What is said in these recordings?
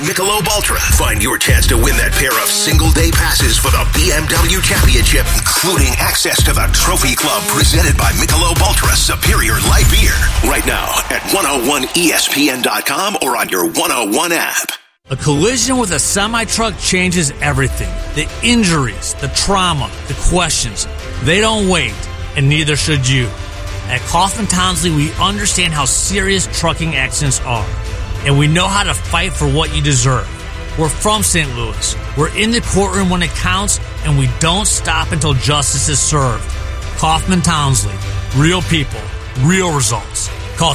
Michelob Ultra. Find your chance to win that pair of single-day passes for the BMW Championship, including access to the Trophy Club presented by Michelob Ultra Superior Light Beer. Right now at 101ESPN.com or on your 101 app. A collision with a semi-truck changes everything. The injuries, the trauma, the questions. They don't wait, and neither should you. At Kaufman Townsley, we understand how serious trucking accidents are, and we know how to fight for what you deserve. We're from St. Louis. We're in the courtroom when it counts, and we don't stop until justice is served. Kaufman Townsley. Real people. Real results. Call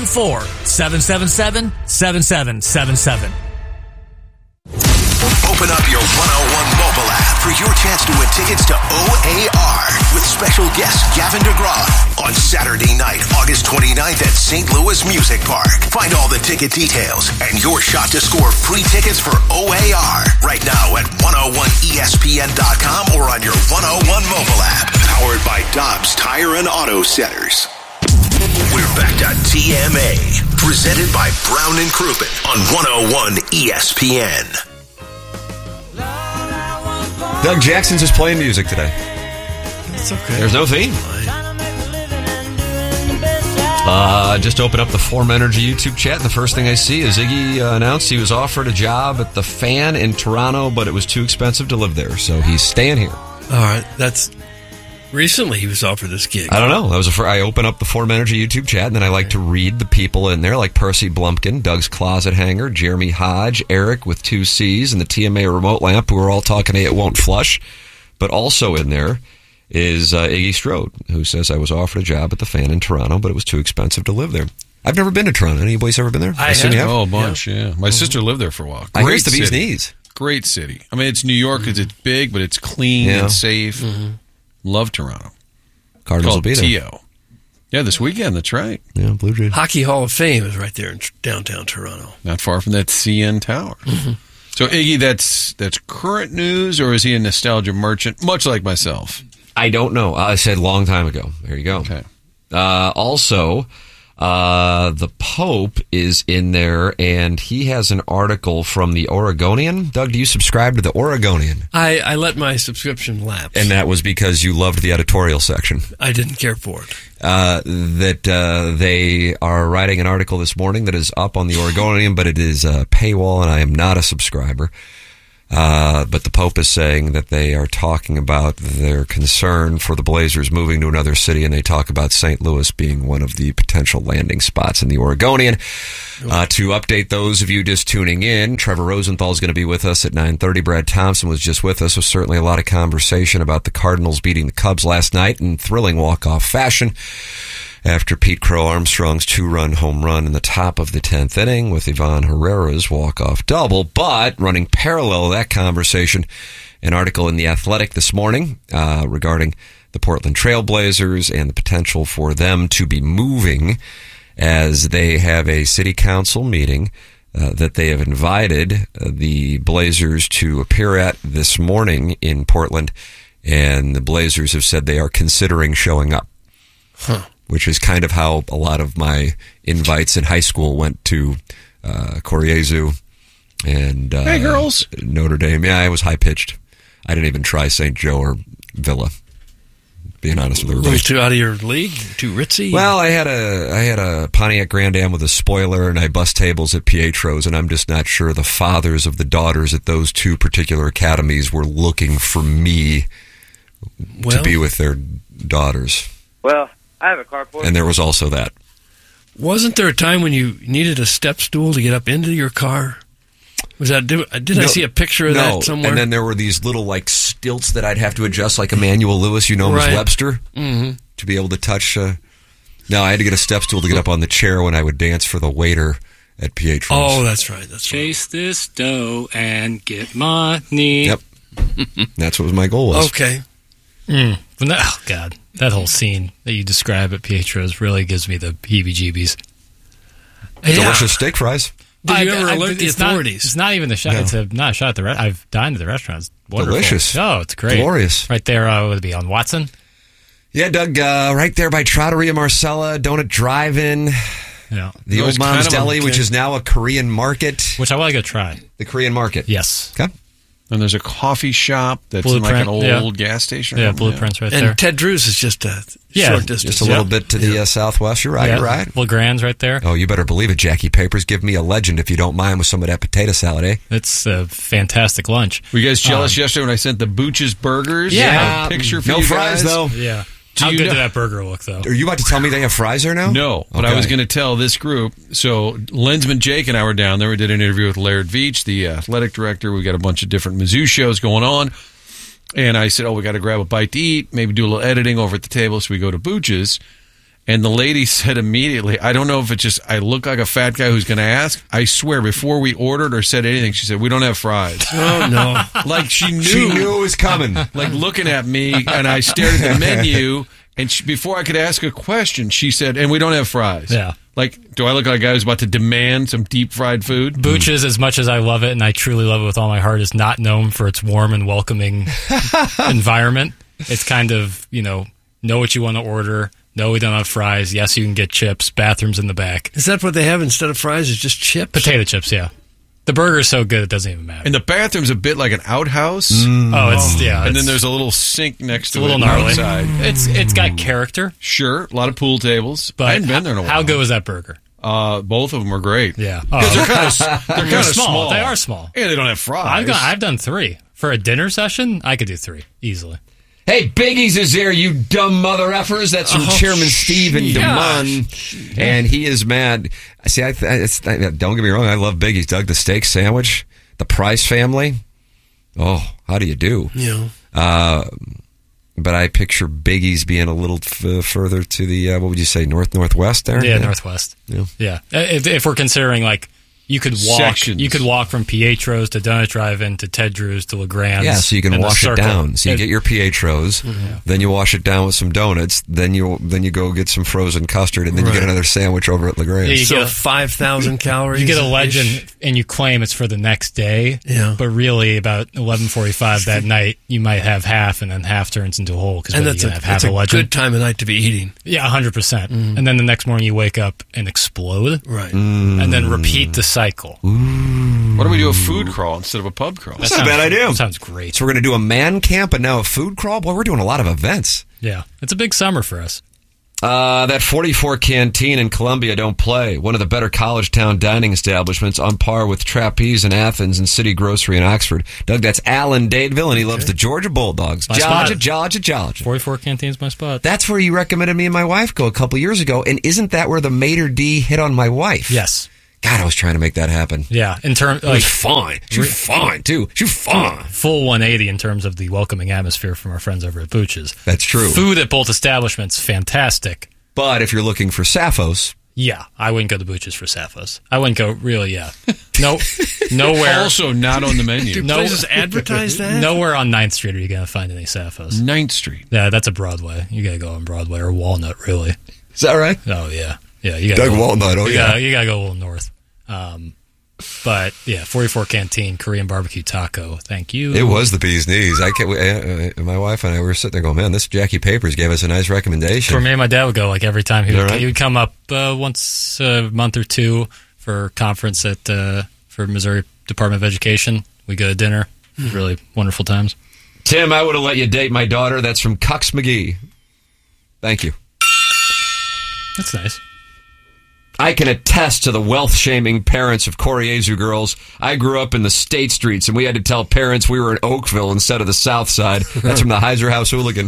314-777-7777. Open up your 101 mobile app for your chance to win tickets to OAR with special guest Gavin DeGraw on Saturday night, August 29th at St. Louis Music Park. Find all the ticket details and your shot to score free tickets for OAR right now at 101ESPN.com or on your 101 mobile app. Powered by Dobbs Tire and Auto Centers. We're back to TMA, presented by Brown and Crouppen on 101 ESPN. Doug Jackson's just playing music today. It's okay. There's no theme. Just open up the Form Energy YouTube chat, and the first thing I see is Iggy announced he was offered a job at the Fan in Toronto, but it was too expensive to live there, so he's staying here. All right, that's... Recently, he was offered this gig. I don't know. I open up the Form Energy YouTube chat, and then I like to read the people in there, like Percy Blumpkin, Doug's Closet Hanger, Jeremy Hodge, Eric with 2 C's, and the TMA Remote Lamp, who are all talking It Won't Flush. But also in there is Iggy Strode, who says, I was offered a job at the Fan in Toronto, but it was too expensive to live there. I've never been to Toronto. Any boys ever been there? I have. Oh, a bunch, yeah. My sister lived there for a while. I hear it's the bee's knees. Great city. I mean, it's New York because it's big, but it's clean and safe. Mm-hmm. Love Toronto. Cardinals will be there. T.O. Yeah, this weekend, that's right. Yeah, Blue Jays. Hockey Hall of Fame is right there in downtown Toronto. Not far from that CN Tower. Mm-hmm. So, Iggy, that's current news, or is he a nostalgia merchant, much like myself? I don't know. I said long time ago. There you go. Okay. Also, the Pope is in there, and he has an article from the Oregonian. Doug, do you subscribe to the Oregonian? I let my subscription lapse. And that was because you loved the editorial section. I didn't care for it. They are writing an article this morning that is up on the Oregonian, but it is a paywall, and I am not a subscriber. But the Pope is saying that they are talking about their concern for the Blazers moving to another city, and they talk about St. Louis being one of the potential landing spots in the Oregonian. To update those of you just tuning in, Trevor Rosenthal is going to be with us at 9:30. Brad Thompson was just with us. So certainly a lot of conversation about the Cardinals beating the Cubs last night in thrilling walk-off fashion, after Pete Crow Armstrong's 2-run home run in the top of the 10th inning with Ivan Herrera's walk-off double. But running parallel to that conversation, an article in The Athletic this morning regarding the Portland Trail Blazers and the potential for them to be moving, as they have a city council meeting that they have invited the Blazers to appear at this morning in Portland, and the Blazers have said they are considering showing up. Which is kind of how a lot of my invites in high school went to Coriezu and hey, girls. Notre Dame. Yeah, I was high-pitched. I didn't even try St. Joe or Villa, being honest with everybody. A little too out of your league? Too ritzy? Well, I had a Pontiac Grand Am with a spoiler, and I bus tables at Pietro's, and I'm just not sure the fathers of the daughters at those two particular academies were looking for me to be with their daughters. Well, I have a carport. And there was also that. Wasn't there a time when you needed a step stool to get up into your car? Was that? Did I see a picture of that somewhere? And then there were these little stilts that I'd have to adjust, like Emmanuel Lewis, Miss Webster, to be able to touch. No, I had to get a step stool to get up on the chair when I would dance for the waiter at Pietro's. Oh, that's right. Chase this dough and get money. Yep. That's what my goal was. Okay. Oh, God. That whole scene that you describe at Pietro's really gives me the heebie-jeebies. Delicious steak fries. Did you ever alert the authorities? It's not even the shot. No. It's not a shot at the restaurant. I've dined at the restaurant. It's wonderful. Delicious. Oh, it's great. Glorious. Right there, would it be on Watson? Yeah, Doug, right there by Trattoria Marcella, Donut Drive-In. Yeah. The It Old was Mom's kind of Deli, a- which is now a Korean market. Which I want to go try. The Korean market. Yes. Okay. And there's a coffee shop that's in like an Blueprint, old gas station. Yeah, Blueprint's right And there. Ted Drew's is just a Yeah, short distance. Just a little bit to the southwest. You're right. Yeah. You're right. LeGrand's right there. Oh, you better believe it, Jackie Papers. Give me a legend if you don't mind with some of that potato salad, eh? It's a fantastic lunch. Were you guys jealous yesterday when I sent the Booch's Burgers? Yeah. Picture for No you fries, guys? though. Yeah. Do How you good know- did that burger look, though? Are you about to tell me they have fries there now? No, but I Okay. was going to tell this group. So Lensman Jake and I were down there. We did an interview with Laird Veach, the athletic director. We got a bunch of different Mizzou shows going on. And I said, we got to grab a bite to eat, maybe do a little editing over at the table. So we go to Booch's. And the lady said immediately, I don't know if it's just I look like a fat guy who's going to ask. I swear, before we ordered or said anything, she said, we don't have fries. Oh, no. Like she knew. She knew it was coming. Like looking at me, and I stared at the menu, and before I could ask a question, she said, and we don't have fries. Yeah. Like, do I look like a guy who's about to demand some deep fried food? Booch's, as much as I love it, and I truly love it with all my heart, is not known for its warm and welcoming environment. It's kind of, know what you want to order. No, we don't have fries. Yes, you can get chips. Bathrooms in the back. Is that what they have instead of fries? Is just chips? Potato chips, yeah. The burger's so good it doesn't even matter. And the bathroom's a bit like an outhouse. And then there's a little sink next to a it little gnarly. outside. It's got character. Sure, a lot of pool tables. But I hadn't been there in a while. How good was that burger? Both of them were great. Yeah. Because Oh. they're kind of small. They are small. And they don't have fries. I've done 3. For a dinner session, I could do 3 easily. Hey, Biggie's is there, you dumb mother effers. That's from Chairman Steve in Des Moines. And he is mad. See, don't get me wrong. I love Biggie's. Doug, the steak sandwich, the Price family. Oh, how do you do? Yeah. But I picture Biggie's being a little further to the, what would you say, northwest there? Yeah, northwest. Yeah. If we're considering, like, you could walk. Sections. You could walk from Pietro's to Donut Drive-In to Ted Drew's to LeGrand's. Yeah, so you can in the wash it circle. down. So you get your Pietro's, then you wash it down with some donuts, then you go get some frozen custard, and then you get another sandwich over at LeGrand's. Yeah, you So get 5,000 calories. You get a legend, and you claim it's for the next day. Yeah. But really, about 11:45 that night, you might have half, and then half turns into a whole. Because And you that's have half a a legend. good time of night to be eating. Yeah, 100%. And then the next morning, you wake up and explode, Right. and then repeat the cycle. Why don't we do a food crawl instead of a pub crawl? That's not a bad idea. That sounds great. So we're going to do a man camp and now a food crawl? Boy, we're doing a lot of events. Yeah, it's a big summer for us. That 44 Canteen in Columbia don't play. One of the better college town dining establishments on par with Trapeze in Athens and City Grocery in Oxford. Doug, that's Alan Dadeville, and he loves the Georgia Bulldogs. My spot. Georgia. 44 Canteen's my spot. That's where you recommended me and my wife go a couple years ago, and isn't that where the Mater D hit on my wife? Yes. God, I was trying to make that happen. Yeah, in terms It was fine. She was fine, too. She was fine. full 180 in terms of the welcoming atmosphere from our friends over at Booch's. That's true. Food at both establishments, fantastic. But if you're looking for Sappho's, Yeah, I wouldn't go to Booch's for Sappho's. I wouldn't go, really, yeah. No, nowhere. Also not on the menu. Do No- places advertise that? Nowhere on 9th Street are you going to find any Sappho's. 9th Street. Yeah, that's a Broadway. You got to go on Broadway or Walnut, really. is that right? Oh, yeah. Yeah, you got Doug Walnut, oh, yeah. You got to go a little north. But, yeah, 44 Canteen, Korean barbecue taco. Thank you. It was the bee's knees. My wife and I were sitting there going, man, this Jackie Papers gave us a nice recommendation. For me and my dad would go like every time. He All right. would come up once a month or two for conference at for Missouri Department of Education. We go to dinner. Really wonderful times. Tim, I would have let you date my daughter. That's from Cucks McGee. Thank you. That's nice. I can attest to the wealth-shaming parents of Koriezu girls. I grew up in the State Streets, and we had to tell parents we were in Oakville instead of the South Side. That's from the Heiser House Hooligan.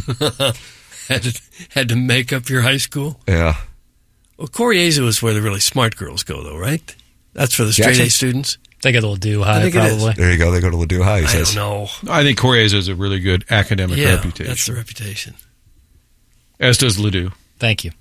Had to make up your high school? Yeah. Well, Koriezu is where the really smart girls go, though, right? That's for the straight Jackson? A students? They get a little do I high, think it is. probably. There you go. They go to Ladue High, he I says. don't know. I think Coriezo has a really good academic Yeah, reputation. that's the reputation. As does Ladue. Thank you.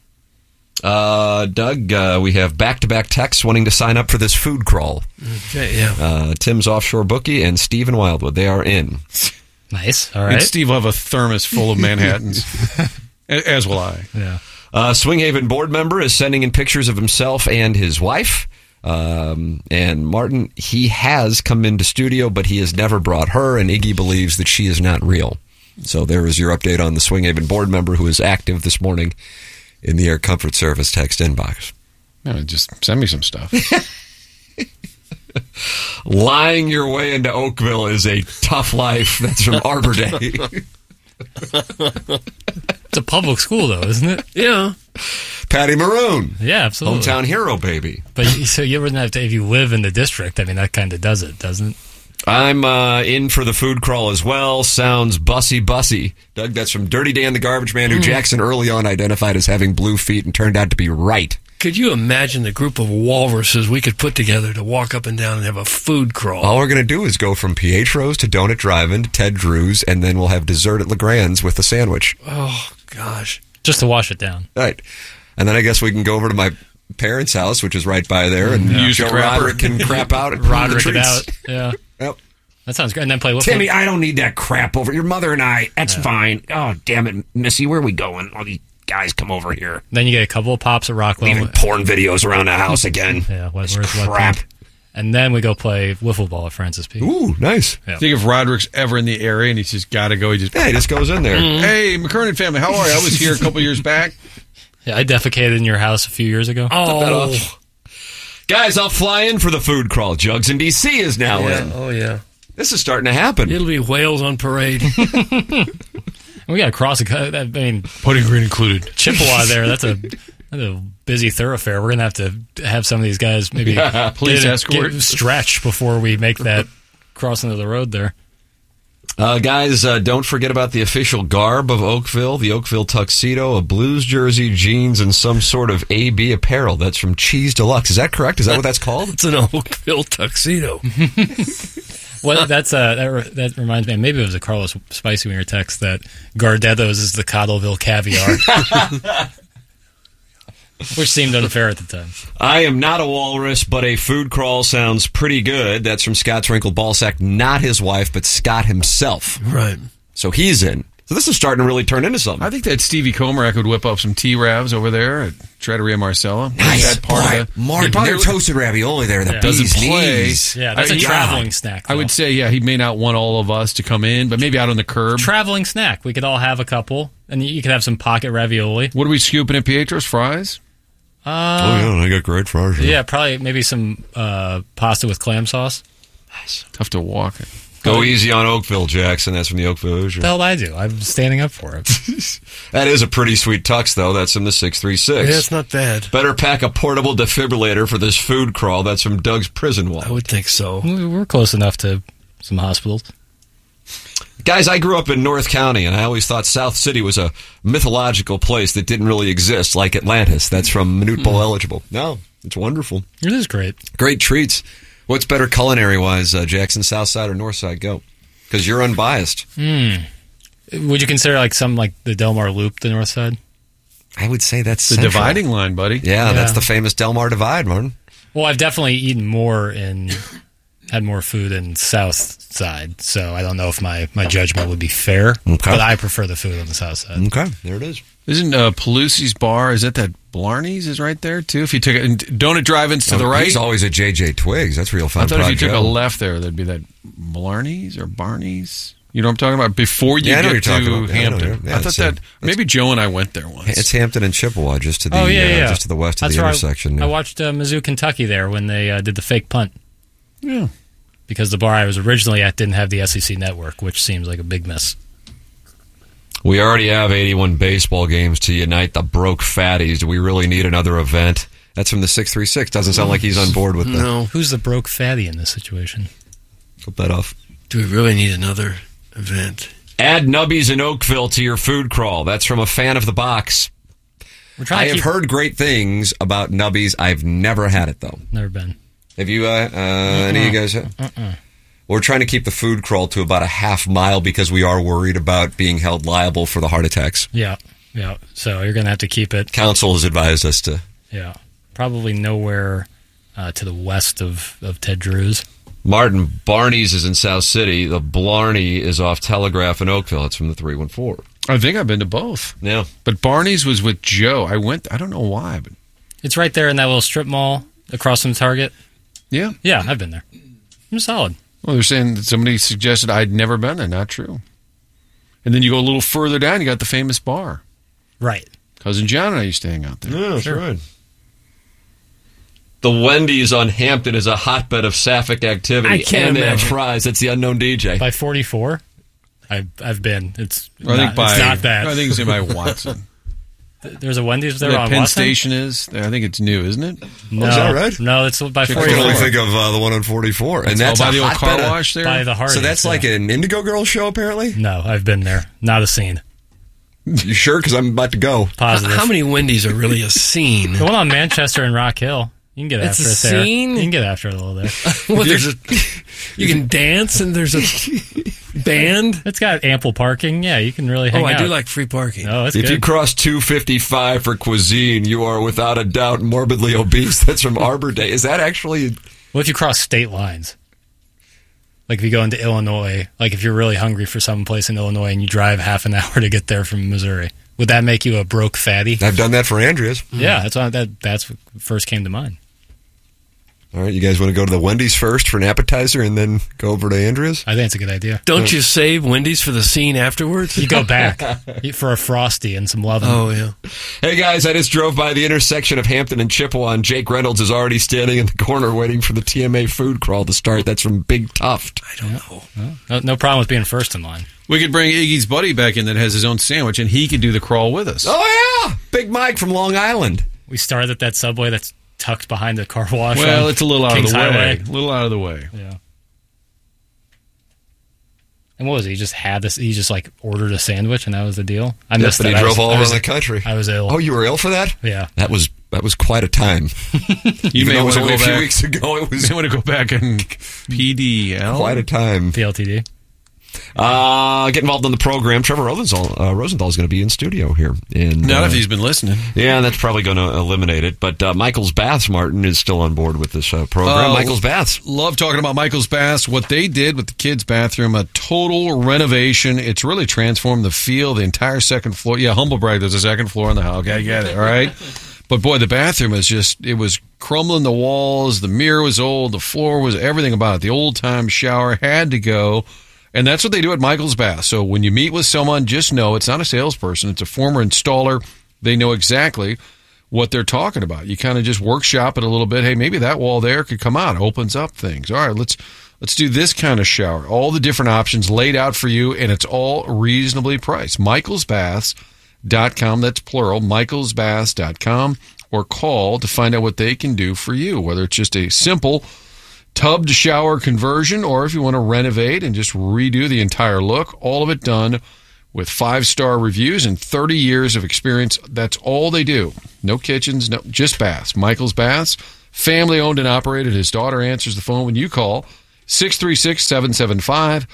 Doug, we have back-to-back texts wanting to sign up for this food crawl. Okay, yeah. Tim's Offshore Bookie and Stephen Wildwood. They are in. Nice. All And right. Steve will have a thermos full of Manhattans. As will I. Yeah. Swinghaven board member is sending in pictures of himself and his wife. And Martin, he has come into studio, but he has never brought her, and Iggy believes that she is not real. So there is your update on the Swinghaven board member who is active this morning in the Air Comfort Service text inbox. No, just send me some stuff. Lying your way into Oakville is a tough life. That's from Arbor Day. It's a public school, though, isn't it? Yeah. Patty Maroon. Yeah, absolutely. Hometown hero, baby. But so you wouldn't have to, if you live in the district, I mean, that kind of does it, doesn't it? I'm in for the food crawl as well. Sounds bussy. Doug, that's from Dirty Dan the Garbage Man, who Jackson early on identified as having blue feet and turned out to be right. Could you imagine the group of walruses we could put together to walk up and down and have a food crawl? All we're going to do is go from Pietro's to Donut Drive-In to Ted Drew's, and then we'll have dessert at LeGrand's with the sandwich. Oh, gosh. Just to wash it down. Right. And then I guess we can go over to my parents' house, which is right by there, and Joe Roderick can crap out at Roderick the it treats. out. Yeah. Yep. That sounds great. And then play with Timmy, I don't need that crap over your mother and I. That's fine. Oh, damn it, Missy, where are we going? All these guys come over here. Then you get a couple of pops at Rockwell. Leaving porn videos around the house again. Yeah, This where's crap. And then we go play wiffle ball at Francis P. Ooh, nice. Yeah. Think if Roderick's ever in the area and he's just got to go, he just goes in there. Hey, McKernan family, how are you? I was here a couple years back. Yeah, I defecated in your house a few years ago. Oh, Guys, I'll fly in for the food crawl. Jugs in D.C. is now in. Oh, yeah. This is starting to happen. It'll be whales on parade. We got to cross a. I mean, Pudding green included. Chippewa there. That's a busy thoroughfare. We're gonna have some of these guys maybe Police escort. stretch before we make that crossing of the road there. Guys, don't forget about the official garb of Oakville, the Oakville tuxedo, a Blues jersey, jeans, and some sort of AB apparel. That's from Cheese Deluxe. Is that correct? Is that what that's called? It's an Oakville tuxedo. Well, that reminds me. Maybe it was a Carlos Spicy Wiener text that Gardetto's is the Cottleville caviar, which seemed unfair at the time. I am not a walrus, but a food crawl sounds pretty good. That's from Scott's Wrinkled Ballsack. Not his wife, but Scott himself. Right. So he's in. So this is starting to really turn into something. I think that Stevie Comer could whip up some T-Ravs over there at Trattoria Marcella. Nice. That part of the, Martin, their toasted ravioli there. The doesn't bee's play. knees. Yeah, that's a traveling snack. I would say, he may not want all of us to come in, but maybe out on the curb. Traveling snack. We could all have a couple, and you could have some pocket ravioli. What are we scooping at Pietro's? Fries? I got great fries. Yeah, probably maybe some pasta with clam sauce. Nice. Tough to walk. Go easy on Oakville, Jackson. That's from the Oakville Hoosier. The hell I do. I'm standing up for it. That is a pretty sweet tux, though. That's from the 636. Yeah, it's not bad. Better pack a portable defibrillator for this food crawl. That's from Doug's prison wall. I would think so. We're close enough to some hospitals. Guys, I grew up in North County, and I always thought South City was a mythological place that didn't really exist, like Atlantis. That's from Minute Bowl Eligible. No, it's wonderful. It is great. Great treats. What's better culinary-wise, Jackson, South Side or North Side? Go. Because you're unbiased. Would you consider something like the Del Mar Loop, the North Side? I would say that's the central. dividing line, buddy. Yeah, that's the famous Del Mar Divide, Martin. Well, I've definitely eaten more had more food in South Side, so I don't know if my judgment would be fair. Okay. But I prefer the food on the South Side. Okay, there it is. Isn't Pelusi's bar, is that Blarney's is right there, too? If you took it, Donut Drive-Ins to the right. He's always at JJ Twiggs. That's real fun. I thought if you took a left there, there'd be that Blarney's or Barney's. You know what I'm talking about? Before you get to Hampton. Yeah, I thought that maybe Joe and I went there once. It's Hampton and Chippewa, just to the just to the west of That's the where intersection. I watched Mizzou, Kentucky there when they did the fake punt. Yeah. Because the bar I was originally at didn't have the SEC network, which seems like a big miss. We already have 81 baseball games to unite the broke fatties. Do we really need another event? That's from the 636. Doesn't sound like he's on board with that. No. Who's the broke fatty in this situation? Flip that off. Do we really need another event? Add Nubbies in Oakville to your food crawl. That's from a fan of the box. I have heard great things about Nubbies. I've never had it, though. Never been. Have you, any of you guys? We're trying to keep the food crawl to about a half mile because we are worried about being held liable for the heart attacks. Yeah. So you're going to have to keep it. Council has advised us to. Yeah. Probably nowhere to the west of Ted Drew's. Martin, Barney's is in South City. The Blarney is off Telegraph in Oakville. It's from the 314. I think I've been to both. Yeah. But Barney's was with Joe. I don't know why, but it's right there in that little strip mall across from Target. Yeah. Yeah, I've been there. I'm solid. Well, they're saying that somebody suggested I'd never been there. Not true. And then you go a little further down, you got the famous bar. Right. Cousin John and I used to hang out there. Yeah, that's right. The Wendy's on Hampton is a hotbed of sapphic activity. I can't and they have imagine. fries. That's the unknown DJ. By 44, I've been. It's I think it's not that. I think it's by Watson. There's a Wendy's there Where on Penn Watson? Station is. I think it's new, isn't it? No, is that right? No, it's by I Chick-fil-A. can 44. only think of the one on 44. And that's by a the old car hotbed of- wash there. By the Hardee's. So that's like an Indigo Girls show, apparently? No, I've been there. Not a scene. You sure? Because I'm about to go. Positive. How many Wendy's are really a scene? The one on Manchester and Rock Hill. You can get It's after a it there. scene? You can get after it a little there. Well, you can dance and there's a band. It's got ample parking. Yeah, you can really hang Oh, out. I do like free parking. Oh, it's If good. you cross 255 for cuisine, you are without a doubt morbidly obese. That's from Arbor Day. Is that actually... What if you cross state lines? Like if you go into Illinois, like if you're really hungry for some place in Illinois and you drive half an hour to get there from Missouri, would that make you a broke fatty? I've done that for Andrea's. Yeah, that's what first came to mind. All right, you guys want to go to the Wendy's first for an appetizer and then go over to Andrea's? I think it's a good idea. Don't you save Wendy's for the scene afterwards? You go back for a Frosty and some love. Oh, yeah. Hey, guys, I just drove by the intersection of Hampton and Chippewa, and Jake Reynolds is already standing in the corner waiting for the TMA food crawl to start. That's from Big Tuft. I don't know. No problem with being first in line. We could bring Iggy's buddy back in that has his own sandwich, and he could do the crawl with us. Oh, yeah! Big Mike from Long Island. We started at that Subway that's tucked behind the car wash. Well, on it's a little out Kings of the Highway. way. A little out of the way. Yeah. And what was it? He just had this. He just like ordered a sandwich, and that was the deal. I Yes, missed but that. he drove all over the country. I was ill. Oh, you were ill for that? Yeah. That was quite a time. You may Even though it want was to only go a few back. weeks ago. It was You want to go back and PDL? quite a time. PLTD. Get involved in the program. Trevor Rosenthal is going to be in studio here. Not if he's been listening. Yeah, that's probably going to eliminate it. But Michael's Baths, Martin, is still on board with this program. Michael's Baths. Love talking about Michael's Baths. What they did with the kids' bathroom, a total renovation. It's really transformed the feel, the entire second floor. Yeah, humble brag, there's a second floor in the house. Okay, I get it, all right? But boy, the bathroom is just, it was crumbling the walls. The mirror was old. The floor was everything about it. The old-time shower had to go. And that's what they do at Michael's Bath. So when you meet with someone, just know it's not a salesperson. It's a former installer. They know exactly what they're talking about. You kind of just workshop it a little bit. Hey, maybe that wall there could come out. It opens up things. All right, let's do this kind of shower. All the different options laid out for you, and it's all reasonably priced. michaelsbaths.com, that's plural, michaelsbaths.com, or call to find out what they can do for you, whether it's just a simple tub to shower conversion, or if you want to renovate and just redo the entire look, all of it done with 5-star reviews and 30 years of experience. That's all they do. No kitchens, no, just baths. Michael's Baths, family owned and operated. His daughter answers the phone when you call 636-775-0800.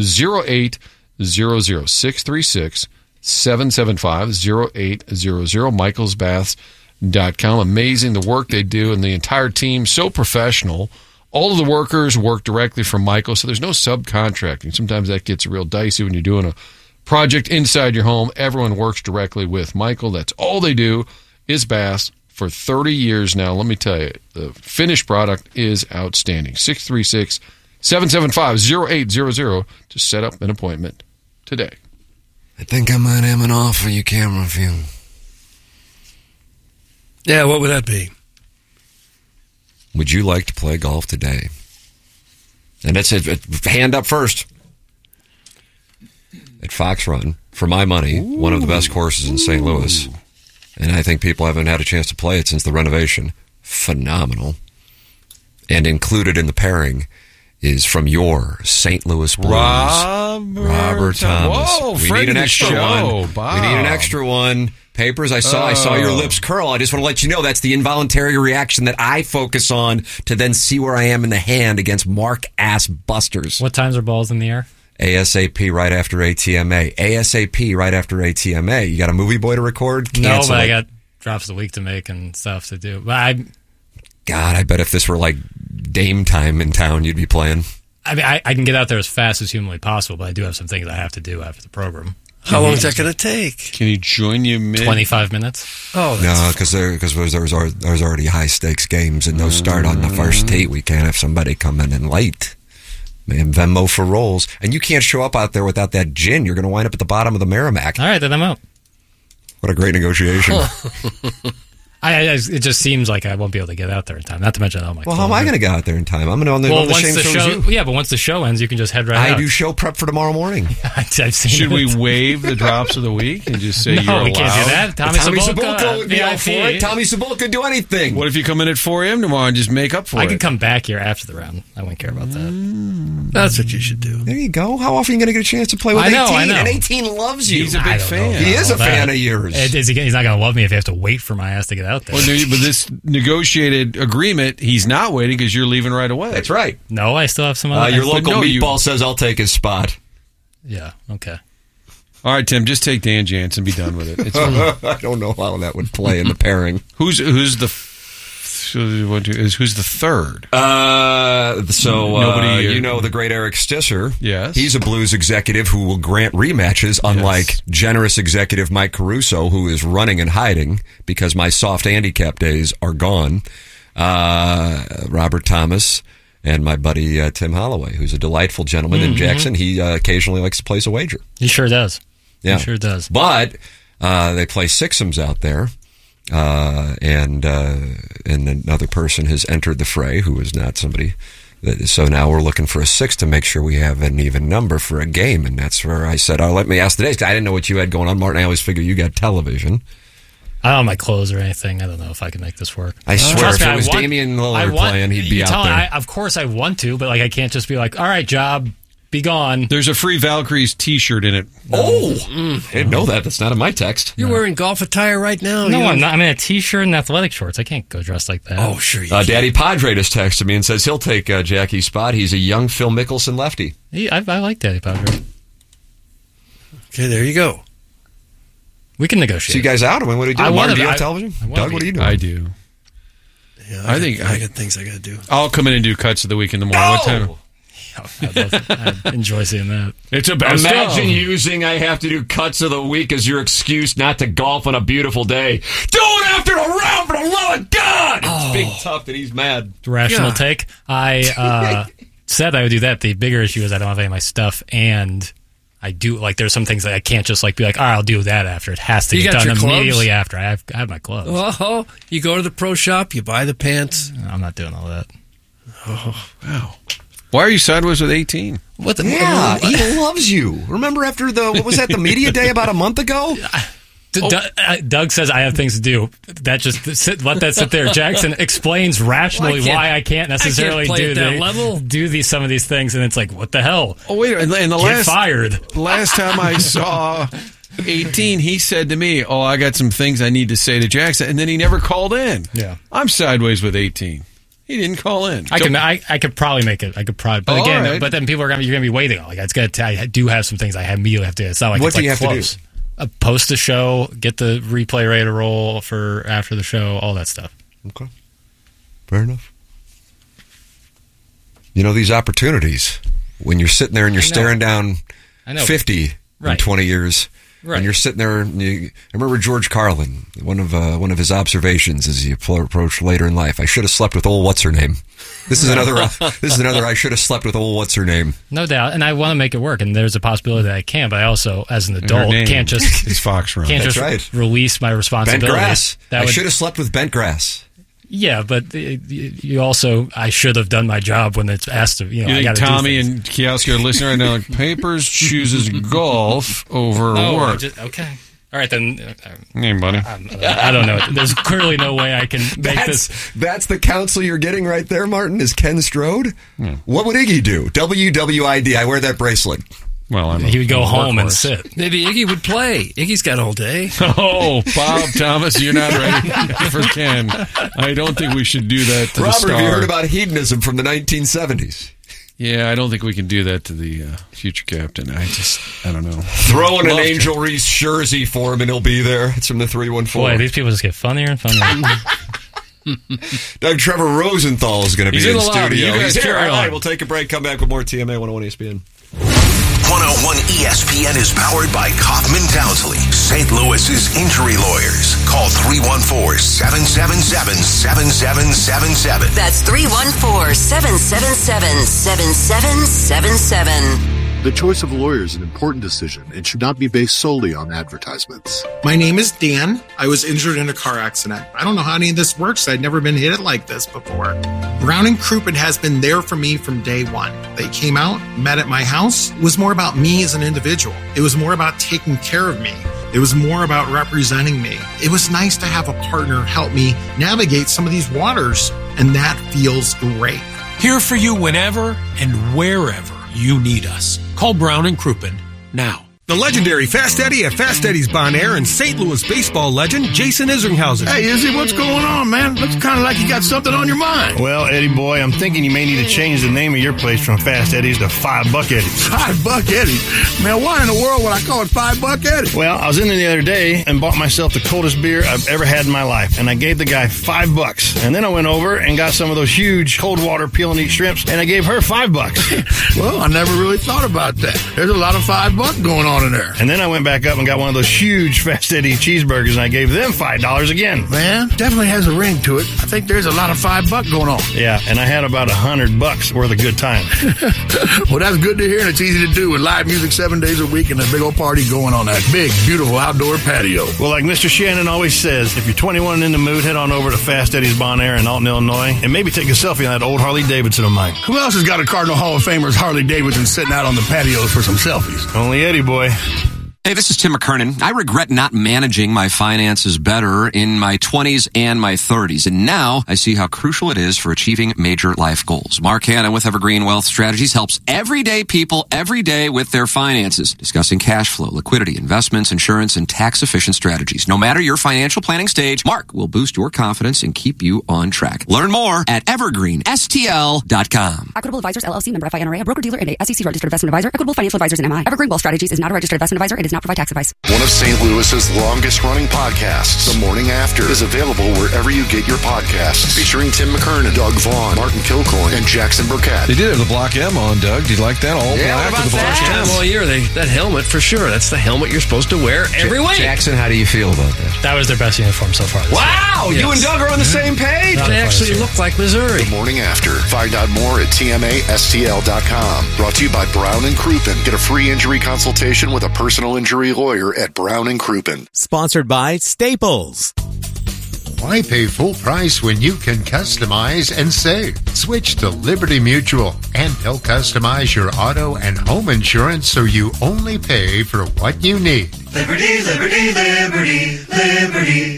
636-775-0800. michaelsbaths.com. Amazing the work they do, and the entire team, so professional. All of the workers work directly from Michael, so there's no subcontracting. Sometimes that gets real dicey when you're doing a project inside your home. Everyone works directly with Michael. That's all they do is baths for 30 years now. Let me tell you, the finished product is outstanding. 636-775-0800 to set up an appointment today. I think I might have an offer you can't refuse. Yeah, what would that be? Would you like to play golf today? And that's it. Hand up first. At Fox Run, for my money, one of the best courses in St. Louis. And I think people haven't had a chance to play it since the renovation. Phenomenal. And included in the pairing is from your St. Louis Blues, Robert Thomas. Whoa, we friend need an of the extra show, one. Bob. We need an extra one. Papers, I saw your lips curl. I just want to let you know that's the involuntary reaction that I focus on to then see where I am in the hand against Mark Ass Busters. What times are balls in the air? ASAP right after ATMA. ASAP right after ATMA. You got a movie boy to record? No, Cancel but I it. got drops of the week to make and stuff to do. But God, I bet if this were like Dame time in town, you'd be playing. I mean, I can get out there as fast as humanly possible, but I do have some things I have to do after the program. How long is that going to take? Can he join you mid? 25 minutes. Oh, No, because there's already high stakes games, and those start on the first tee. We can't have somebody coming in late. Man, Venmo for rolls. And you can't show up out there without that gin. You're going to wind up at the bottom of the Merrimack. All right, then I'm out. What a great negotiation. It just seems like I won't be able to get out there in time. Not to mention all my. Well, how am I going to get out there in time? I'm going to on the same show as you. Yeah, but once the show ends, you can just head right out. I do show prep for tomorrow morning. I've seen Should we waive the drops of the week and just say no, you're allowed? we can't do that. Tommy Sabulka would be all for it. Tommy Sabulka could do anything. What if you come in at 4 a.m. tomorrow and just make up for it? I could come back here after the round. I wouldn't care about that. That's what you should do. There you go. How often are you going to get a chance to play with 18? I know. And 18 loves you. He's a big fan. He is a fan of yours. He's not going to love me if he has to wait for my ass to get out there. Well, but this negotiated agreement, he's not waiting because you're leaving right away. That's right. No, I still have some other... Your local meatball says I'll take his spot. Yeah, okay. All right, Tim, just take Dan Jansen and be done with it. It's I don't know how that would play in the pairing. Who's the third? Nobody. You know the great Eric Stisser. Yes, he's a Blues executive who will grant rematches, unlike generous executive Mike Caruso, who is running and hiding because my soft handicap days are gone. Robert Thomas. And my buddy Tim Holloway, who's a delightful gentleman in Jackson. He occasionally likes to place a wager. He sure does. Yeah. He sure does. But they play sixums out there. And another person has entered the fray who is not somebody. So now we're looking for a six to make sure we have an even number for a game. And that's where I said, let me ask the days. I didn't know what you had going on, Martin. I always figure you got television. I don't have my clothes or anything. I don't know if I can make this work. I swear, if it was Damian Lillard playing, he'd be out there. Of course I want to, but I can't just be like, all right, job, be gone. There's a free Valkyries t-shirt in it. I didn't know that. That's not in my text. You're wearing golf attire right now. No, I'm not. I'm in a t-shirt and athletic shorts. I can't go dressed like that. Oh, sure you can. Daddy Padre just texted me and says he'll take Jackie's spot. He's a young Phil Mickelson lefty. I like Daddy Padre. Okay, there you go. We can negotiate. So you guys out? I mean, what do you do? Martin, do you have television? Doug, what are you doing? I do. Yeah, I got things I got to do. I'll come in and do cuts of the week in the morning. What time? I enjoy seeing that. It's a best Imagine using I have to do cuts of the week as your excuse not to golf on a beautiful day. Do it after a round, for the love of God! It's big tough that he's mad. Rational take. I said I would do that. The bigger issue is I don't have any of my stuff, and I do, there's some things that I can't just, be like, all right, I'll do that after. It has to get done immediately after. I have my gloves. Oh, you go to the pro shop, you buy the pants. I'm not doing all that. Oh, wow. Why are you sideways with 18? He loves you. Remember after the media day about a month ago? Doug says I have things to do. Let that sit there. Jackson explains rationally why I can't necessarily do some of these things, and it's like, what the hell? Oh wait, and Get fired. Last time I saw 18, he said to me, I got some things I need to say to Jackson, and then he never called in. Yeah, I'm sideways with 18. He didn't call in. I could probably make it. But again, but then you're gonna be waiting. I do have some things I immediately have to do. It's not like what do you have close. To do? Post the show, get the replay ready to roll for after the show, all that stuff. Okay. Fair enough. These opportunities, when you're sitting there and you're staring down 50 in 20 years, and you're sitting there, I remember George Carlin, one of his observations as he approached later in life. I should have slept with old what's-her-name. This is another I should have slept with old what's-her-name. No doubt, and I want to make it work, and there's a possibility that I can, but I also, as an adult, can't just is Fox Run. Can't just release my responsibility. Bent grass. I should have slept with bent grass. Yeah, but you also, I should have done my job when it's asked to. You think Tommy and Kowalski are listening right now? Papers chooses golf over work. Okay. All right, then. Hey, buddy. I don't know. There's clearly no way I can make this. That's the counsel you're getting right there, Martin, is Ken Strode. What would Iggy do? WWID. I wear that bracelet. Well, he would go home and sit. Maybe Iggy would play. Iggy's got all day. Oh, Bob Thomas, you're not ready for Ken. I don't think we should do that to Robert, the star. Have you heard about hedonism from the 1970s? Yeah, I don't think we can do that to the future captain. I don't know. Throw in an Angel Reese jersey for him and he'll be there. It's from the 314. Boy, these people just get funnier and funnier. Doug Trevor Rosenthal is going to be in studio. He's here. All right, we'll take a break. Come back with more TMA 101 ESPN. 101 ESPN is powered by Kaufman Townsley, St. Louis's injury lawyers. Call 314-777-7777. That's 314-777-7777. The choice of a lawyer is an important decision and should not be based solely on advertisements. My name is Dan. I was injured in a car accident. I don't know how any of this works. I'd never been hit like this before. Brown & Crouppen has been there for me from day one. They came out, met at my house. It was more about me as an individual. It was more about taking care of me. It was more about representing me. It was nice to have a partner help me navigate some of these waters, and that feels great. Here for you whenever and wherever you need us. Call Brown & Crouppen now. The legendary Fast Eddie at Fast Eddie's Bon Air and St. Louis baseball legend Jason Isringhausen. Hey, Izzy, what's going on, man? Looks kind of like you got something on your mind. Well, Eddie boy, I'm thinking you may need to change the name of your place from Fast Eddie's to $5 Eddie's. $5 Eddie's? Man, why in the world would I call it $5 Eddie's? Well, I was in there the other day and bought myself the coldest beer I've ever had in my life, and I gave the guy $5. And then I went over and got some of those huge cold water peel and eat shrimps, and I gave her $5. Well, I never really thought about that. There's a lot of $5 going on in there. And then I went back up and got one of those huge Fast Eddie cheeseburgers, and I gave them $5 again. Man, definitely has a ring to it. I think there's a lot of $5 going on. Yeah, and I had about $100 worth of good time. Well, that's good to hear, and it's easy to do with live music 7 days a week and a big old party going on that big, beautiful outdoor patio. Well, like Mr. Shannon always says, if you're 21 and in the mood, head on over to Fast Eddie's Bon Air in Alton, Illinois, and maybe take a selfie on that old Harley Davidson of mine. Who else has got a Cardinal Hall of Famer's Harley Davidson sitting out on the patios for some selfies? Only Eddie boy. Hey, this is Tim McKernan. I regret not managing my finances better in my 20s and my 30s. And now I see how crucial it is for achieving major life goals. Mark Hanna with Evergreen Wealth Strategies helps everyday people every day with their finances, discussing cash flow, liquidity, investments, insurance, and tax-efficient strategies. No matter your financial planning stage, Mark will boost your confidence and keep you on track. Learn more at evergreenstl.com. Equitable Advisors, LLC, member FINRA, a broker-dealer and a SEC registered investment advisor. Equitable Financial Advisors and MI. Evergreen Wealth Strategies is not a registered investment advisor. It does not provide tax advice. One of St. Louis's longest-running podcasts, The Morning After, is available wherever you get your podcasts. Featuring Tim McKernan, Doug Vaughn, Martin Kilcoyne, and Jackson Burkett. They did have the Block M on, Doug. Do you like that? All yeah, black with the Block M all year. That helmet, for sure. That's the helmet you're supposed to wear every week. Jackson, how do you feel about that? That was their best uniform so far. Wow! Yes. You and Doug are on the same page. They actually look like Missouri. The Morning After. Find out more at tmastl.com. Brought to you by Brown & Crouppen. Get a free injury consultation with a personal injury lawyer at Brown & Crouppen. Sponsored by Staples. Why pay full price when you can customize and save? Switch to Liberty Mutual, and they'll customize your auto and home insurance so you only pay for what you need. Liberty, liberty, liberty, liberty.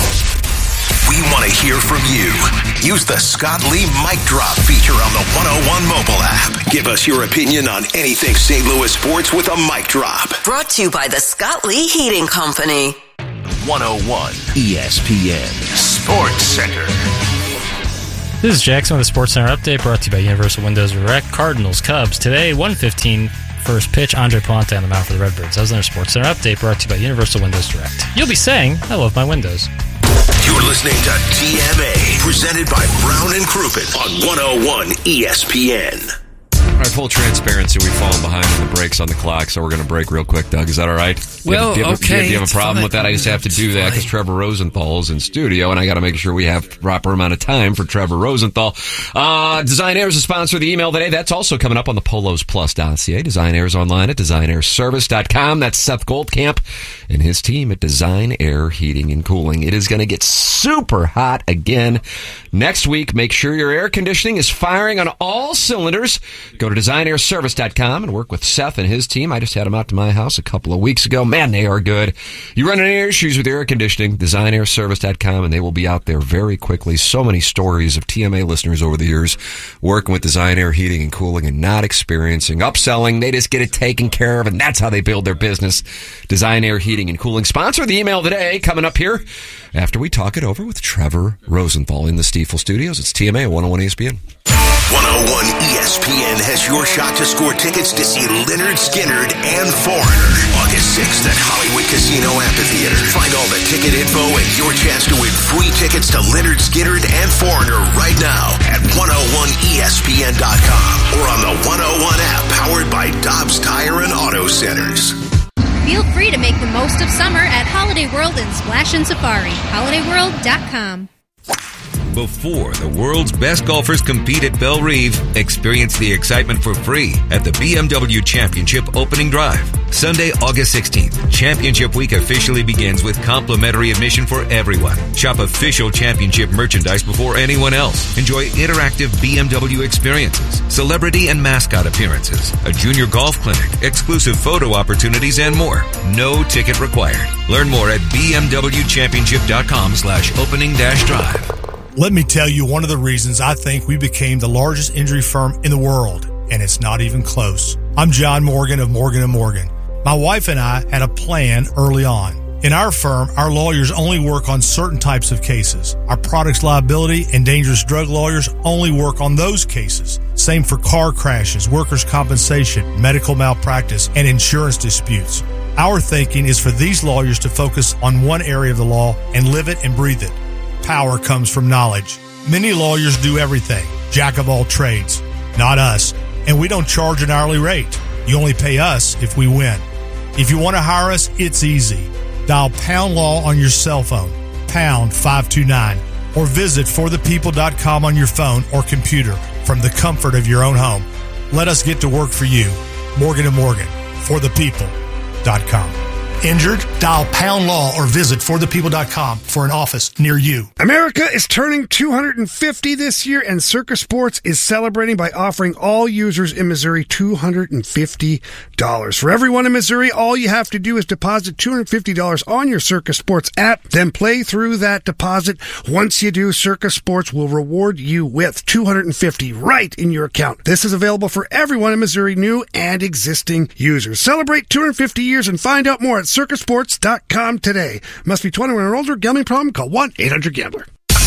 We want to hear from you. Use the Scott Lee Mic Drop feature on the 101 mobile app. Give us your opinion on anything St. Louis sports with a mic drop. Brought to you by the Scott Lee Heating Company. 101 ESPN Sports Center. This is Jackson with the Sports Center update brought to you by Universal Windows Direct. Cardinals, Cubs. Today, 1:15 first pitch. Andre Ponte on the mound for the Redbirds. That was another Sports Center update brought to you by Universal Windows Direct. You'll be saying, I love my windows. You're listening to TMA, presented by Brown & Crouppen on 101 ESPN. All right, full transparency. We've fallen behind on the breaks on the clock, so we're going to break real quick. Doug, is that all right? Well, okay. Do you have a problem with that? I just have to do that because Trevor Rosenthal is in studio, and I got to make sure we have proper amount of time for Trevor Rosenthal. Design Air is a sponsor of the email today. That's also coming up on the polosplus.ca. Design Air is online at designairservice.com. That's Seth Goldcamp and his team at Design Air Heating and Cooling. It is going to get super hot again next week. Make sure your air conditioning is firing on all cylinders. Go to designairservice.com and work with Seth and his team. I just had them out to my house a couple of weeks ago. Man, they are good. You run any issues with air conditioning, designairservice.com, and they will be out there very quickly. So many stories of TMA listeners over the years working with Design Air Heating and Cooling and not experiencing upselling. They just get it taken care of, and that's how they build their business. Design Air Heating and Cooling. Sponsor of the email today, coming up here after we talk it over with Trevor Rosenthal in the Stiefel Studios. It's TMA at 101 ESPN. 101 ESPN has your shot to score tickets to see Lynyrd Skynyrd and Foreigner August 6th at Hollywood Casino Amphitheater. Find all the ticket info and your chance to win free tickets to Lynyrd Skynyrd and Foreigner right now at 101ESPN.com or on the 101 app powered by Dobbs Tire and Auto Centers. Feel free to make the most of summer at Holiday World and Splash and Safari. HolidayWorld.com. Before the world's best golfers compete at Belle Reve, experience the excitement for free at the BMW Championship Opening Drive. Sunday, August 16th, Championship Week officially begins with complimentary admission for everyone. Shop official championship merchandise before anyone else. Enjoy interactive BMW experiences, celebrity and mascot appearances, a junior golf clinic, exclusive photo opportunities, and more. No ticket required. Learn more at bmwchampionship.com/opening-drive. Let me tell you one of the reasons I think we became the largest injury firm in the world, and it's not even close. I'm John Morgan of Morgan & Morgan. My wife and I had a plan early on. In our firm, our lawyers only work on certain types of cases. Our products liability and dangerous drug lawyers only work on those cases. Same for car crashes, workers' compensation, medical malpractice, and insurance disputes. Our thinking is for these lawyers to focus on one area of the law and live it and breathe it. Power comes from knowledge. Many lawyers do everything, jack of all trades. Not us, and we don't charge an hourly rate. You only pay us if we win. If you want to hire us, it's easy. Dial Pound Law on your cell phone, pound 529, or visit forthepeople.com on your phone or computer from the comfort of your own home. Let us get to work for you. Morgan & Morgan, forthepeople.com. Injured? Dial Pound Law or visit forthepeople.com for an office near you. America is turning 250 this year, and Circus Sports is celebrating by offering all users in Missouri $250. For everyone in Missouri, all you have to do is deposit $250 on your Circus Sports app, then play through that deposit. Once you do, Circus Sports will reward you with $250 right in your account. This is available for everyone in Missouri, new and existing users. Celebrate 250 years and find out more at circusports.com today. Must be 21 or older. Gambling problem? Call 1-800-GAMBLER.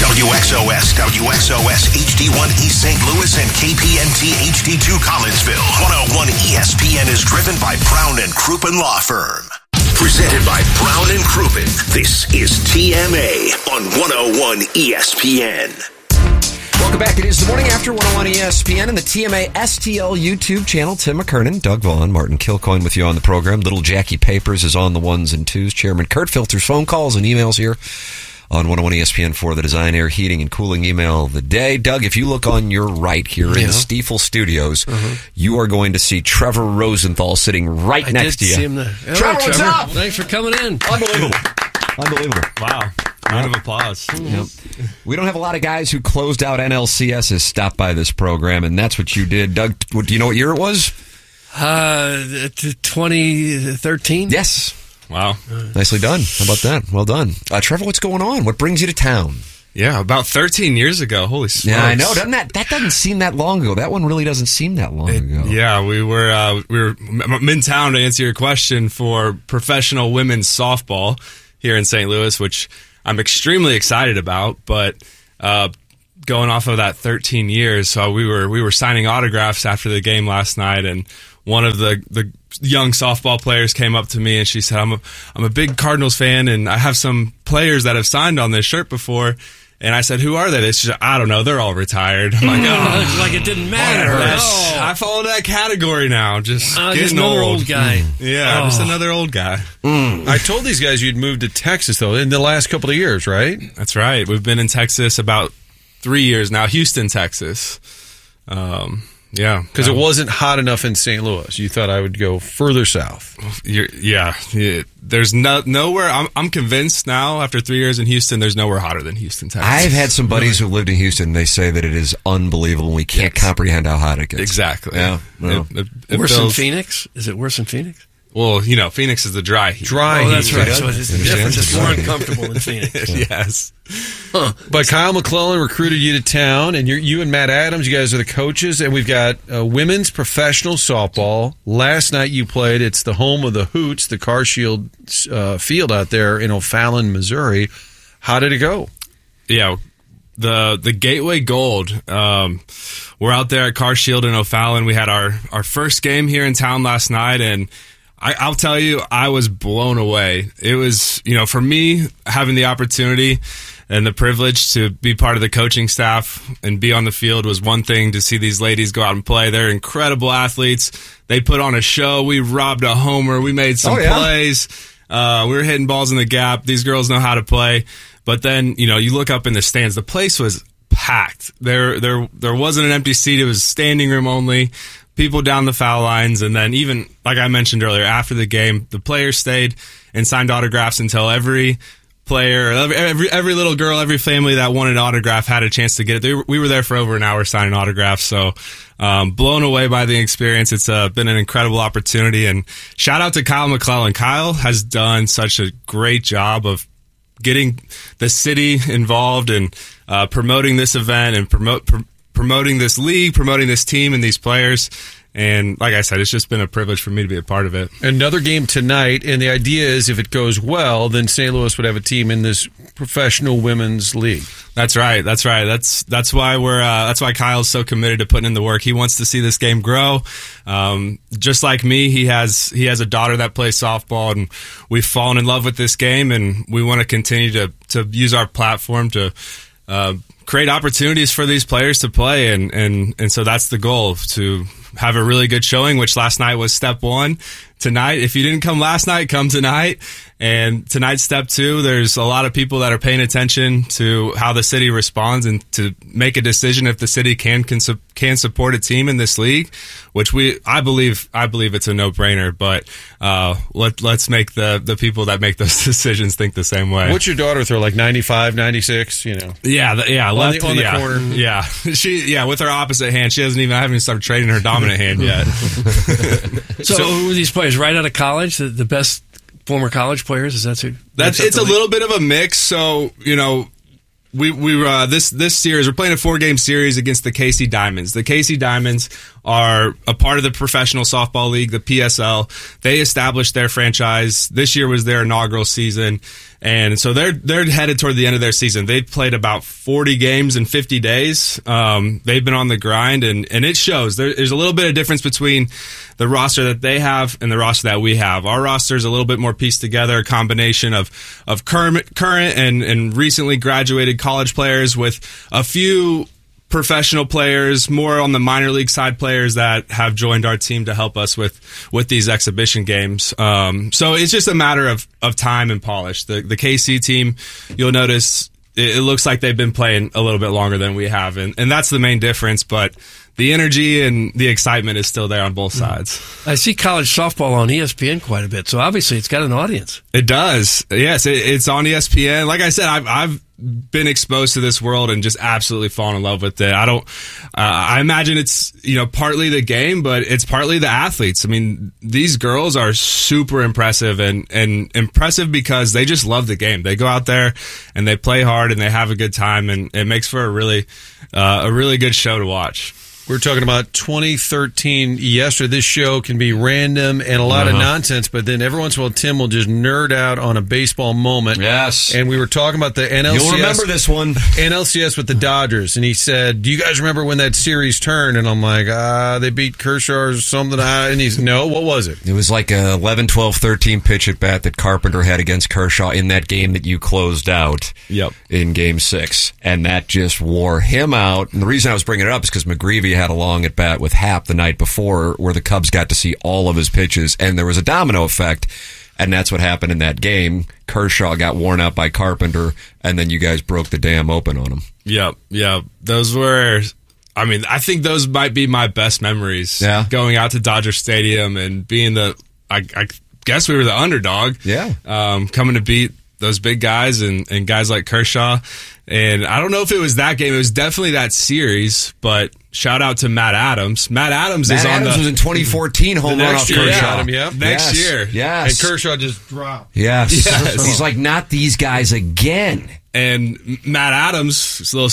WXOS, WXOS HD1 East St. Louis and KPNT HD2 Collinsville. 101 ESPN is driven by Brown and Crouppen Law Firm. Presented by Brown and Crouppen. This is TMA on 101 ESPN. Welcome back. It is the morning after 101 ESPN and the TMA STL YouTube channel. Tim McKernan, Doug Vaughn, Martin Kilcoyne with you on the program. Little Jackie Papers is on the ones and twos. Chairman Kurt filters phone calls and emails here on 101 ESPN for the Design, Air, Heating, and Cooling email of the day. Doug, if you look on your right here in the Stiefel Studios, you are going to see Trevor Rosenthal sitting right next to you. See him there. Trevor, what's up? Thanks for coming in. Unbelievable. Unbelievable. Wow. Round of applause. Yep. We don't have a lot of guys who closed out NLCSs stop by this program, and that's what you did. Doug, do you know what year it was? 2013. Yes. Wow. Nicely done. How about that? Well done. Trevor, what's going on? What brings you to town? Yeah, about 13 years ago. Holy smokes. Yeah, I know. That doesn't seem that long ago. That one really doesn't seem that long ago. Yeah, we were in town to answer your question for professional women's softball here in St. Louis, which I'm extremely excited about, but going off of that 13 years, so we were signing autographs after the game last night, and one of the young softball players came up to me and she said, I'm a big Cardinals fan, and I have some players that have signed on this shirt before. And I said, who are they? She said, I don't know. They're all retired. I'm like, oh. Like it didn't matter. I fall into that category now. Just getting another old guy. Yeah, just another old guy. I told these guys you'd moved to Texas, though, in the last couple of years, right? That's right. We've been in Texas about 3 years now. Houston, Texas. Yeah. Because it wasn't hot enough in St. Louis. You thought I would go further south. Yeah. There's nowhere. I'm convinced now, after 3 years in Houston, there's nowhere hotter than Houston, Texas. I've had some buddies who lived in Houston. They say that it is unbelievable. We can't comprehend how hot it gets. Exactly. Yeah. Well, worse than Phoenix? Is it worse than Phoenix? Well, Phoenix is the dry heat. That's right. So it's different. It's more uncomfortable than Phoenix. Yes. Huh. But Kyle McClellan recruited you to town, and you and Matt Adams, you guys are the coaches, and we've got women's professional softball. Last night you played. It's the home of the Hoots, the Car Shield field out there in O'Fallon, Missouri. How did it go? Yeah. The Gateway Gold. We're out there at Car Shield in O'Fallon. We had our first game here in town last night, and I'll tell you, I was blown away. It was, for me, having the opportunity and the privilege to be part of the coaching staff and be on the field was one thing. To see these ladies go out and play, they're incredible athletes. They put on a show. We robbed a homer. We made some plays. We were hitting balls in the gap. These girls know how to play. But then, you look up in the stands. The place was packed. There wasn't an empty seat. It was standing room only. People down the foul lines, and then even like I mentioned earlier, after the game, the players stayed and signed autographs until every player, every little girl, every family that wanted an autograph had a chance to get it. We were there for over an hour signing autographs, so blown away by the experience. It's been an incredible opportunity, and shout out to Kyle McClellan. Kyle has done such a great job of getting the city involved and promoting this event and promoting this league, promoting this team and these players. And like I said, it's just been a privilege for me to be a part of it. Another game tonight, and the idea is if it goes well, then St. Louis would have a team in this professional women's league. That's right. That's why that's why Kyle's so committed to putting in the work. He wants to see this game grow. Just like me, he has a daughter that plays softball, and we've fallen in love with this game, and we want to continue to use our platform to create opportunities for these players to play, and so that's the goal, to have a really good showing, which last night was step one. Tonight, if you didn't come last night, come tonight. And tonight's step two. There's a lot of people that are paying attention to how the city responds and to make a decision if the city can support a team in this league, which I believe it's a no-brainer. But let's make the people that make those decisions think the same way. What's your daughter throw, like 95, 96? You know? Yeah, left on the corner. Yeah, with her opposite hand. I haven't even started trading her dominant hand yet. So who were these players right out of college? The best former college players? Is that who? It's a little bit of a mix. So, we this series, we're playing a 4-game series against the KC Diamonds. The KC Diamonds are a part of the Professional Softball League, the PSL. They established their franchise. This year was their inaugural season. And so they're headed toward the end of their season. They've played about 40 games in 50 days. They've been on the grind, and it shows. There's a little bit of difference between the roster that they have and the roster that we have. Our roster is a little bit more pieced together, a combination of current and recently graduated college players with a few professional players, more on the minor league side players that have joined our team to help us with these exhibition games. So it's just a matter of time and polish. The KC team, you'll notice it looks like they've been playing a little bit longer than we have, and that's the main difference. But the energy and the excitement is still there on both sides. I see college softball on ESPN quite a bit, so obviously it's got an audience. It does. Yes, it's on ESPN. Like I said, I've been exposed to this world and just absolutely fallen in love with it. I imagine it's, partly the game, but it's partly the athletes. I mean, these girls are super impressive and impressive because they just love the game. They go out there and they play hard and they have a good time, and it makes for a really good show to watch. We were talking about 2013 yesterday. This show can be random and a lot of nonsense, but then every once in a while, Tim will just nerd out on a baseball moment. Yes. And we were talking about the NLCS. You'll remember this one. NLCS with the Dodgers. And he said, do you guys remember when that series turned? And I'm like, they beat Kershaw or something. And he's, no, what was it? It was like a 11, 12, 13 pitch at bat that Carpenter had against Kershaw in that game that you closed out in Game 6. And that just wore him out. And the reason I was bringing it up is because McGreevy had a long at bat with Happ the night before where the Cubs got to see all of his pitches, and there was a domino effect, and that's what happened in that game. Kershaw got worn out by Carpenter, and then you guys broke the dam open on him. Yep. Those were, I think those might be my best memories. Yeah. Going out to Dodger Stadium and being I guess we were the underdog. Yeah. Coming to beat those big guys and guys like Kershaw. And I don't know if it was that game. It was definitely that series, but shout out to Matt Adams. Matt Adams was in 2014 home run off Kershaw. Next year. Yes. And Kershaw just dropped. Yes. He's like, not these guys again. And Matt Adams, little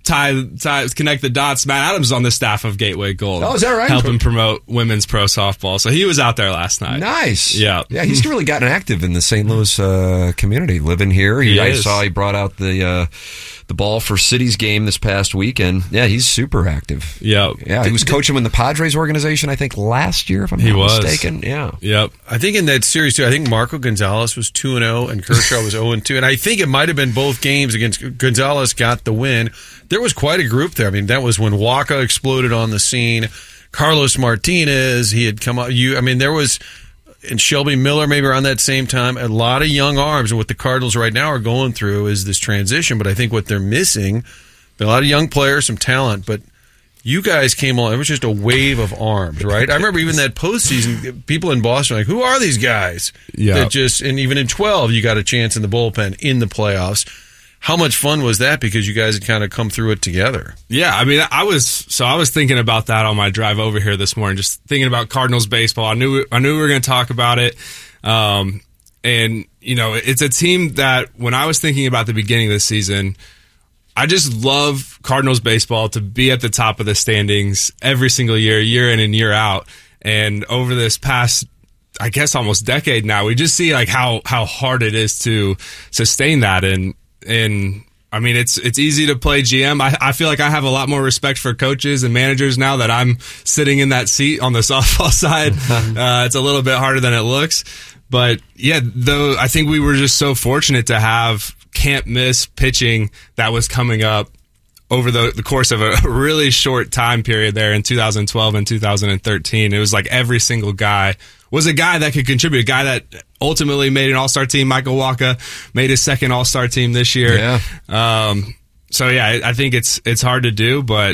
connect the dots. Matt Adams is on the staff of Gateway Gold. Oh, is that right? Helping promote women's pro softball. So he was out there last night. Nice. Yeah. Yeah, he's really gotten active in the St. Louis community, living here. I saw he brought out the ball for City's game this past weekend. Yeah, he's super active. Yeah. He was coaching in the Padres organization, I think, last year, if I'm not mistaken. Yeah. Yep. I think in that series, too, I think Marco Gonzalez was 2-0 and Kershaw was 0-2. And I think it might have been both games against Gonzalez got the win. There was quite a group there. I mean, that was when Waka exploded on the scene. Carlos Martinez, he had come up. There was... And Shelby Miller maybe around that same time, a lot of young arms. And what the Cardinals right now are going through is this transition. But I think what they're missing, A lot of young players, some talent, but you guys came on. It was just a wave of arms, right? I remember even that postseason, people in Boston were like, who are these guys? Yeah. And even in 12, you got a chance in the bullpen in the playoffs. How much fun was that because you guys had kind of come through it together? Yeah, I mean, I was thinking about that on my drive over here this morning, just thinking about Cardinals baseball. I knew we were going to talk about it. And, you know, it's a team that when I was thinking about the beginning of the season, I just love Cardinals baseball to be at the top of the standings every single year in and year out. And over this past, I guess, almost decade now, we just see like how hard it is to sustain that. And I mean, it's easy to play GM. I feel like I have a lot more respect for coaches and managers now that I'm sitting in that seat on the softball side. It's a little bit harder than it looks. But yeah, though, I think we were just so fortunate to have can't miss pitching that was coming up over the course of a really short time period there in 2012 and 2013. It was like every single guy was a guy that could contribute, a guy that ultimately made an all-star team. Michael Wacha made his second all-star team this year. Yeah. So yeah, I think it's hard to do, but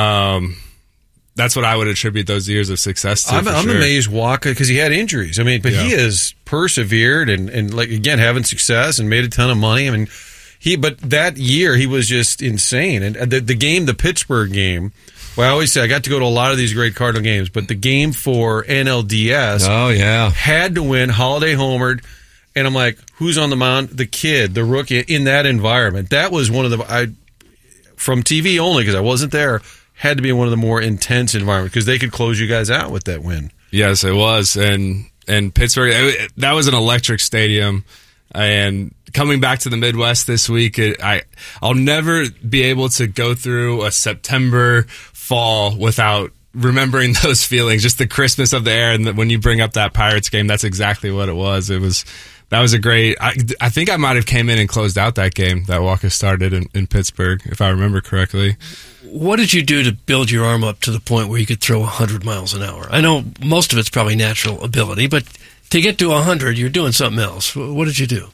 that's what I would attribute those years of success to. I'm amazed Wacha because he had injuries. I mean, but he has persevered and like again having success and made a ton of money. I mean, but that year he was just insane. And the Pittsburgh game. Well, I always say I got to go to a lot of these great Cardinal games, but the game for NLDS, had to win. Holiday homered, and I'm like, who's on the mound? The kid, the rookie, in that environment. That was one of from TV only because I wasn't there. Had to be one of the more intense environments because they could close you guys out with that win. Yes, it was, and Pittsburgh, that was an electric stadium. And coming back to the Midwest this week, I'll never be able to go through a September fall without remembering those feelings, just the crispness of the air. And when you bring up that Pirates game, that's exactly what it was. That was a great. I think I might have came in and closed out that game that Wacha started in Pittsburgh, if I remember correctly. What did you do to build your arm up to the point where you could throw 100 miles an hour? I know most of it's probably natural ability, but to get to 100, you're doing something else. What did you do?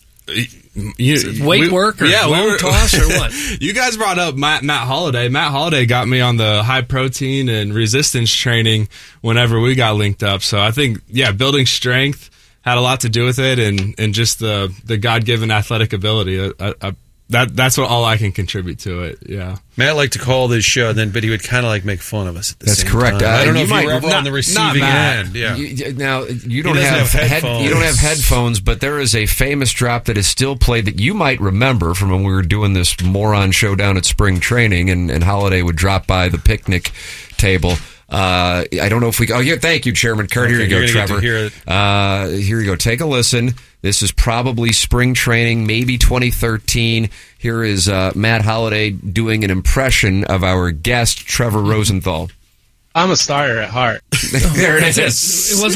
Weight work or long toss or what? You guys brought up Matt Holliday. Matt Holliday got me on the high protein and resistance training whenever we got linked up. So I think, building strength had a lot to do with it, and just the God-given athletic ability. That's what all I can contribite to it. Yeah, Matt liked to call this show, but he would kind of like make fun of us at the That's same correct. time. I don't know if you you were ever on the receiving end. Yeah. Now you don't have headphones, but there is a famous drop that is still played that you might remember from when we were doing this moron show down at spring training, and Holiday would drop by the picnic table. I don't know if we. Oh, yeah. Thank you, Chairman Kurt. Here you go, Trevor. Here you go. Take a listen. This is probably spring training, maybe 2013. Here is Matt Holliday doing an impression of our guest, Trevor Rosenthal. I'm a starter at heart. There it is. It wasn't